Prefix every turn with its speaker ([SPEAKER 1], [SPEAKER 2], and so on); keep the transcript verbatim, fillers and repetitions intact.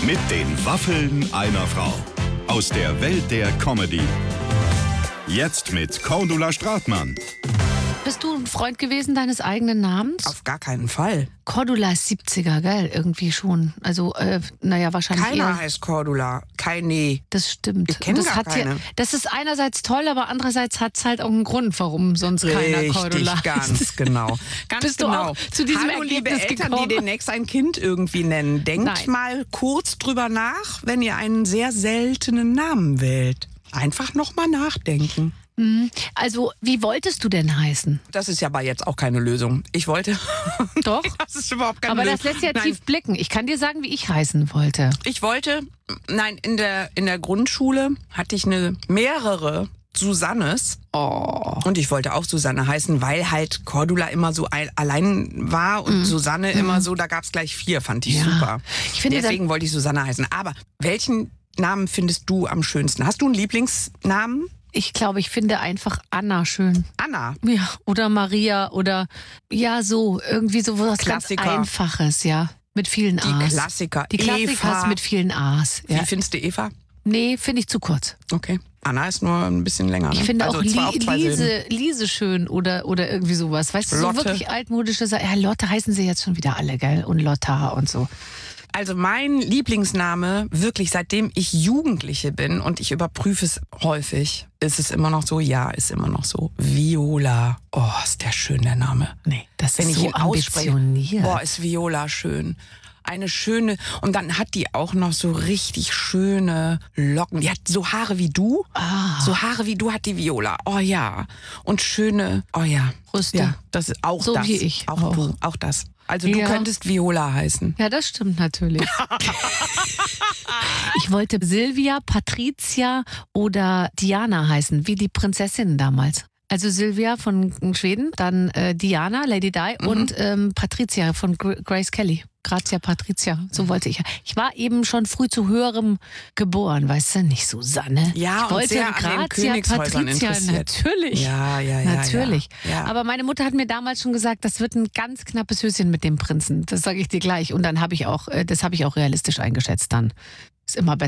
[SPEAKER 1] Mit den Waffeln einer Frau. Aus der Welt der Comedy. Jetzt mit Cordula Stratmann.
[SPEAKER 2] Bist du ein Freund gewesen deines eigenen Namens?
[SPEAKER 3] Auf gar keinen Fall.
[SPEAKER 2] Cordula ist siebziger, gell? Irgendwie schon. Also, äh, naja, wahrscheinlich
[SPEAKER 3] Keiner
[SPEAKER 2] eher.
[SPEAKER 3] heißt Cordula. Keine.
[SPEAKER 2] Das stimmt.
[SPEAKER 3] Ich kenn
[SPEAKER 2] das
[SPEAKER 3] gar
[SPEAKER 2] hat
[SPEAKER 3] keine.
[SPEAKER 2] Ja, das ist einerseits toll, aber andererseits hat es halt auch einen Grund, warum sonst keiner Cordula
[SPEAKER 3] Richtig,
[SPEAKER 2] heißt.
[SPEAKER 3] ganz genau. Ganz
[SPEAKER 2] Bist du
[SPEAKER 3] genau.
[SPEAKER 2] auch zu diesem
[SPEAKER 3] Hallo, liebe
[SPEAKER 2] Ergebnis
[SPEAKER 3] Eltern,
[SPEAKER 2] gekommen?
[SPEAKER 3] die demnächst ein Kind irgendwie nennen. Denkt
[SPEAKER 2] Nein.
[SPEAKER 3] mal kurz drüber nach, wenn ihr einen sehr seltenen Namen wählt. Einfach noch mal nachdenken.
[SPEAKER 2] Also, wie wolltest du denn heißen?
[SPEAKER 3] Das ist ja aber jetzt auch keine Lösung. Ich wollte...
[SPEAKER 2] Doch.
[SPEAKER 3] Das ist überhaupt keine
[SPEAKER 2] Aber
[SPEAKER 3] Lösung.
[SPEAKER 2] das lässt ja
[SPEAKER 3] Nein,
[SPEAKER 2] tief blicken. Ich kann dir sagen, wie ich heißen wollte.
[SPEAKER 3] Ich wollte... Nein, in der, in der Grundschule hatte ich eine mehrere Susannes.
[SPEAKER 2] Oh.
[SPEAKER 3] Und ich wollte auch Susanne heißen, weil halt Cordula immer so ein, allein war und Susanne immer so, da gab es gleich vier, fand ich
[SPEAKER 2] Ja.
[SPEAKER 3] super.
[SPEAKER 2] Ich finde,
[SPEAKER 3] Deswegen wollte ich Susanne heißen. Aber welchen Namen findest du am schönsten? Hast du einen Lieblingsnamen?
[SPEAKER 2] Ich glaube, ich finde einfach Anna schön.
[SPEAKER 3] Anna.
[SPEAKER 2] Ja, oder Maria oder ja, so irgendwie so was ganz
[SPEAKER 3] Klassiker.
[SPEAKER 2] Einfaches, ja. Mit vielen
[SPEAKER 3] Die
[SPEAKER 2] A's.
[SPEAKER 3] Klassiker.
[SPEAKER 2] Die Klassiker
[SPEAKER 3] Eva.
[SPEAKER 2] mit vielen A's. Ja.
[SPEAKER 3] Wie findest du Eva?
[SPEAKER 2] Nee, finde ich zu kurz.
[SPEAKER 3] Okay. Anna ist nur ein bisschen länger. Ne?
[SPEAKER 2] Ich finde
[SPEAKER 3] also
[SPEAKER 2] auch,
[SPEAKER 3] zwar
[SPEAKER 2] Li
[SPEAKER 3] zwei Silben.
[SPEAKER 2] Lise, Lise schön oder, oder irgendwie sowas. Weißt du, so
[SPEAKER 3] Lotte.
[SPEAKER 2] wirklich altmodische Sachen. Ja, Lotte heißen sie jetzt schon wieder alle, gell? Und Lotta und so.
[SPEAKER 3] Also mein Lieblingsname, wirklich seitdem ich Jugendliche bin und ich überprüfe es häufig, ist es immer noch so, ja, ist immer noch so. Viola. Oh, ist der schön, der Name.
[SPEAKER 2] Nee, das
[SPEAKER 3] Wenn
[SPEAKER 2] ist
[SPEAKER 3] ich
[SPEAKER 2] so
[SPEAKER 3] ihn ausspreche,
[SPEAKER 2] ambitioniert.
[SPEAKER 3] boah, ist Viola schön. Eine schöne, und dann hat die auch noch so richtig schöne Locken. Die hat so Haare wie du.
[SPEAKER 2] Ah.
[SPEAKER 3] So Haare wie du hat die Viola. Oh ja. Und schöne, oh ja.
[SPEAKER 2] Brüste.
[SPEAKER 3] Ja, das ist auch
[SPEAKER 2] So
[SPEAKER 3] das.
[SPEAKER 2] wie ich
[SPEAKER 3] Auch,
[SPEAKER 2] auch.
[SPEAKER 3] du, auch das. Also du
[SPEAKER 2] Ja.
[SPEAKER 3] könntest Viola heißen.
[SPEAKER 2] Ja, das stimmt natürlich. Ich wollte Silvia, Patricia oder Diana heißen, wie die Prinzessinnen damals. Also Silvia von Schweden, dann äh, Diana, Lady Di
[SPEAKER 3] Mhm.
[SPEAKER 2] und ähm, Patricia von Gr Grace Kelly. Grazia Patricia, so wollte ich. Ich war eben schon früh zu höherem geboren, weißt du, nicht Susanne.
[SPEAKER 3] Ja,
[SPEAKER 2] ich
[SPEAKER 3] und
[SPEAKER 2] wollte
[SPEAKER 3] sehr an den
[SPEAKER 2] Grazia
[SPEAKER 3] Königshäusern
[SPEAKER 2] Patricia,
[SPEAKER 3] interessiert.
[SPEAKER 2] natürlich.
[SPEAKER 3] Ja, ja, ja.
[SPEAKER 2] Natürlich.
[SPEAKER 3] Ja, ja.
[SPEAKER 2] Aber meine Mutter hat mir damals schon gesagt, das wird ein ganz knappes Höschen mit dem Prinzen. Das sage ich dir gleich. Und dann habe ich auch, äh, das habe ich auch realistisch eingeschätzt dann. Ist immer besser.